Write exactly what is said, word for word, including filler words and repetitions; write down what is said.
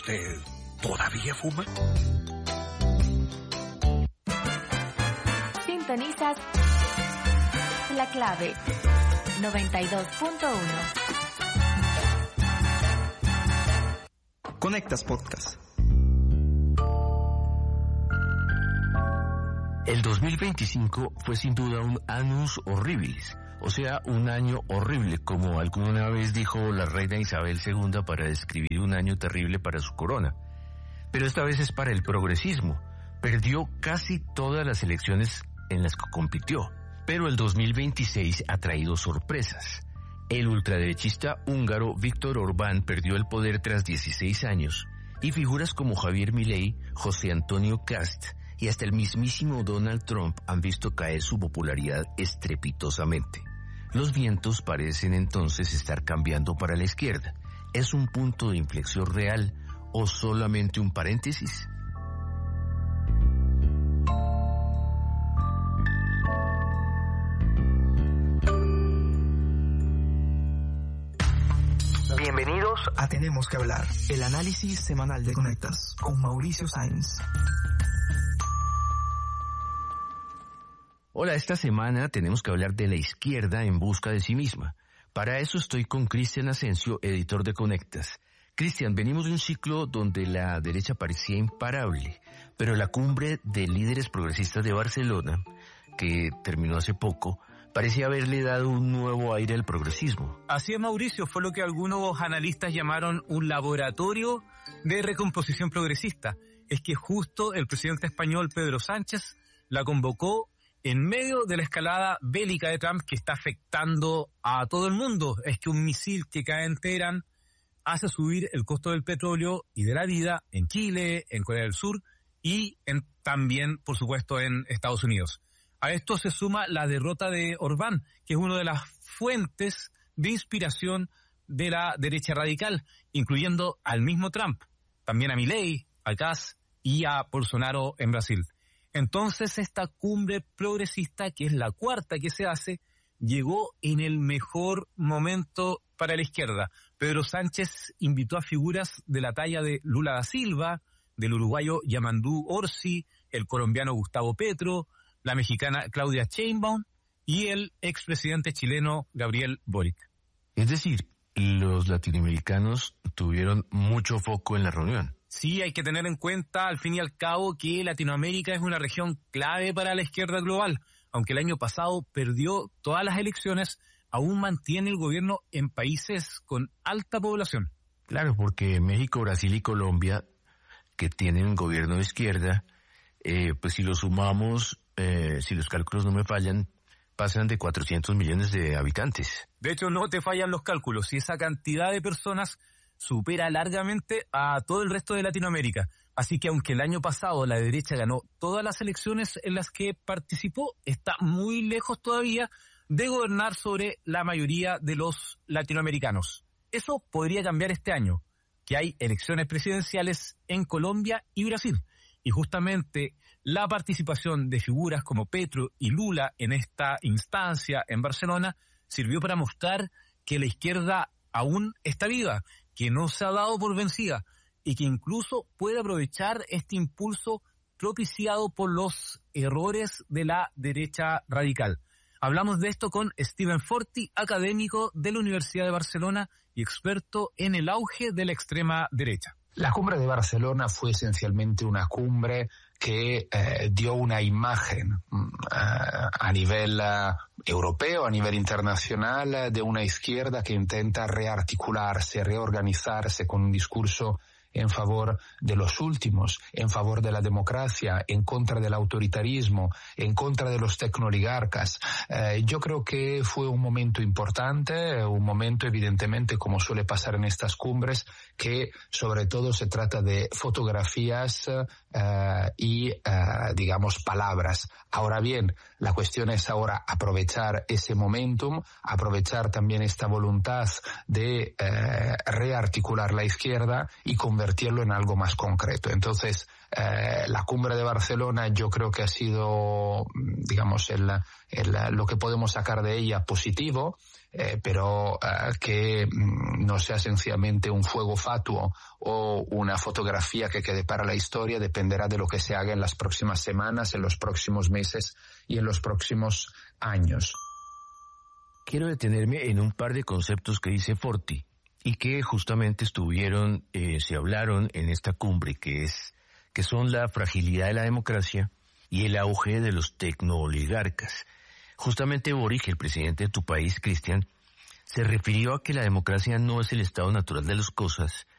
¿Usted todavía fuma? Sintonizas La Clave noventa y dos punto uno. Conectas Podcast. El dos mil veinticinco fue sin duda un annus horribilis, o sea, un año horrible, como alguna vez dijo la reina Isabel segunda para describir un año terrible para su corona. Pero esta vez es para el progresismo. Perdió casi todas las elecciones en las que compitió. Pero el dos mil veintiséis ha traído sorpresas. El ultraderechista húngaro Viktor Orbán perdió el poder tras dieciséis años, y figuras como Javier Milei, José Antonio Kast y hasta el mismísimo Donald Trump han visto caer su popularidad estrepitosamente. Los vientos parecen entonces estar cambiando para la izquierda. ¿Es un punto de inflexión real o solamente un paréntesis? Bienvenidos a Tenemos que Hablar, el análisis semanal de Conectas, con Mauricio Sáenz. Hola, esta semana tenemos que hablar de la izquierda en busca de sí misma. Para eso estoy con Cristian Asensio, editor de Conectas. Cristian, venimos de un ciclo donde la derecha parecía imparable, pero la cumbre de líderes progresistas de Barcelona, que terminó hace poco, parecía haberle dado un nuevo aire al progresismo. Así es, Mauricio, fue lo que algunos analistas llamaron un laboratorio de recomposición progresista. Es que justo el presidente español Pedro Sánchez la convocó en medio de la escalada bélica de Trump que está afectando a todo el mundo. Es que un misil que cae en Teherán hace subir el costo del petróleo y de la vida en Chile, en Corea del Sur y en, también, por supuesto, en Estados Unidos. A esto se suma la derrota de Orbán, que es una de las fuentes de inspiración de la derecha radical, incluyendo al mismo Trump, también a Milei, a Kast y a Bolsonaro en Brasil. Entonces esta cumbre progresista, que es la cuarta que se hace, llegó en el mejor momento para la izquierda. Pedro Sánchez invitó a figuras de la talla de Lula da Silva, del uruguayo Yamandu Orsi, el colombiano Gustavo Petro, la mexicana Claudia Sheinbaum y el expresidente chileno Gabriel Boric. Es decir, los latinoamericanos tuvieron mucho foco en la reunión. Sí, hay que tener en cuenta, al fin y al cabo, que Latinoamérica es una región clave para la izquierda global. Aunque el año pasado perdió todas las elecciones, aún mantiene el gobierno en países con alta población. Claro, porque México, Brasil y Colombia, que tienen un gobierno de izquierda, eh, pues si lo sumamos, eh, si los cálculos no me fallan, pasan de cuatrocientos millones de habitantes. De hecho, no te fallan los cálculos. Si esa cantidad de personas supera largamente a todo el resto de Latinoamérica. Así que aunque el año pasado la derecha ganó todas las elecciones en las que participó, está muy lejos todavía de gobernar sobre la mayoría de los latinoamericanos. Eso podría cambiar este año, que hay elecciones presidenciales en Colombia y Brasil. Y justamente la participación de figuras como Petro y Lula en esta instancia en Barcelona sirvió para mostrar que la izquierda aún está viva, que no se ha dado por vencida y que incluso puede aprovechar este impulso propiciado por los errores de la derecha radical. Hablamos de esto con Steven Forti, académico de la Universidad de Barcelona y experto en el auge de la extrema derecha. La cumbre de Barcelona fue esencialmente una cumbre que eh, dio una imagen uh, a nivel uh, europeo, a nivel internacional, uh, de una izquierda que intenta rearticularse, reorganizarse con un discurso en favor de los últimos, en favor de la democracia, en contra del autoritarismo, en contra de los tecnooligarcas. Eh, yo creo que fue un momento importante, un momento evidentemente, como suele pasar en estas cumbres, que sobre todo se trata de fotografías eh, y, eh, digamos, palabras. Ahora bien, la cuestión es ahora aprovechar ese momentum, aprovechar también esta voluntad de eh, rearticular la izquierda y convertirlo en algo más concreto. Entonces, eh, la cumbre de Barcelona yo creo que ha sido, digamos, el, el, lo que podemos sacar de ella positivo. eh, pero eh, que mm, no sea sencillamente un fuego fatuo o una fotografía que quede para la historia, dependerá de lo que se haga en las próximas semanas, en los próximos meses y en los próximos años. Quiero detenerme en un par de conceptos que dice Forti y que justamente estuvieron, eh, se hablaron en esta cumbre, que es, que son la fragilidad de la democracia y el auge de los tecnooligarcas. Justamente Boric, el presidente de tu país, Cristian, se refirió a que la democracia no es el estado natural de las cosas,